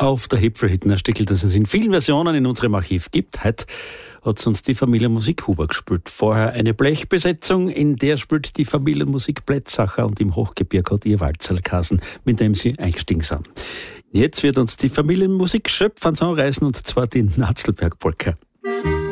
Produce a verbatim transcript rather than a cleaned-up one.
auf der Hipfelhütten, ein Stückel, das es in vielen Versionen in unserem Archiv gibt. Heute hat uns die Familienmusik Huber gespielt. Vorher eine Blechbesetzung, in der spielt die Familienmusik Blätzacher und im Hochgebirge hat ihr Walzerl geheißen, mit dem sie eingestiegen sind. Jetzt wird uns die Familienmusik Schöpf ans Anreißen, und zwar die Natzelberg-Polka.